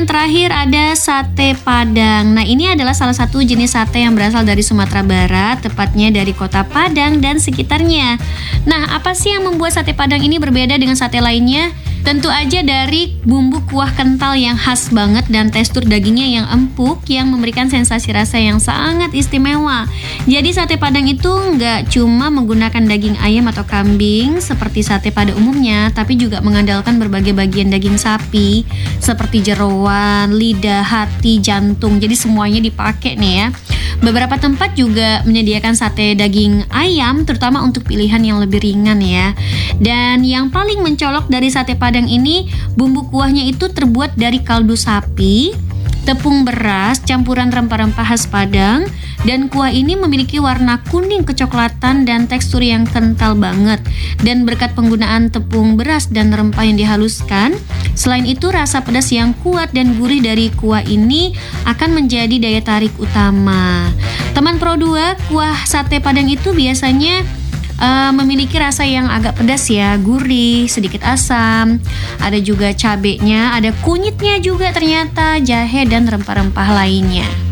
Terakhir ada sate Padang. Nah, ini adalah salah satu jenis sate yang berasal dari Sumatera Barat, tepatnya dari kota Padang dan sekitarnya. Nah, apa sih yang membuat sate Padang ini berbeda dengan sate lainnya? Tentu aja dari bumbu kuah kental yang khas banget dan tekstur dagingnya yang empuk yang memberikan sensasi rasa yang sangat istimewa. Jadi sate Padang itu nggak cuma menggunakan daging ayam atau kambing seperti sate pada umumnya, tapi juga mengandalkan berbagai bagian daging sapi seperti jeroan, lidah, hati, jantung. Jadi semuanya dipakai nih ya. Beberapa tempat juga menyediakan sate daging ayam terutama untuk pilihan yang lebih ringan ya. Dan yang paling mencolok dari sate Padang ini, bumbu kuahnya itu terbuat dari kaldu sapi, tepung beras, campuran rempah-rempah khas Padang, dan kuah ini memiliki warna kuning kecoklatan dan tekstur yang kental banget. Dan berkat penggunaan tepung beras dan rempah yang dihaluskan, selain itu rasa pedas yang kuat dan gurih dari kuah ini akan menjadi daya tarik utama. Teman Pro 2, kuah sate Padang itu biasanya memiliki rasa yang agak pedas ya, gurih, sedikit asam, ada juga cabenya, ada kunyitnya juga ternyata, jahe dan rempah-rempah lainnya.